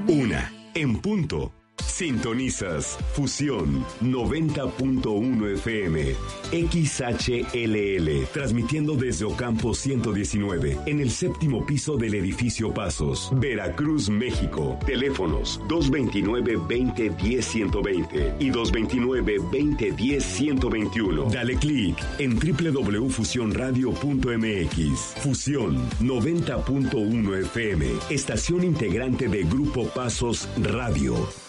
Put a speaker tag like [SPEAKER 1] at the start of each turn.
[SPEAKER 1] Una, en punto. Sintonizas Fusión 90.1 FM, XHLL, transmitiendo desde Ocampo 119, en el séptimo piso del edificio Pasos, Veracruz, México. Teléfonos 229-2010-120 y 229-2010-121. Dale clic en www.fusionradio.mx. Fusión 90.1 FM, estación integrante de Grupo Pasos Radio.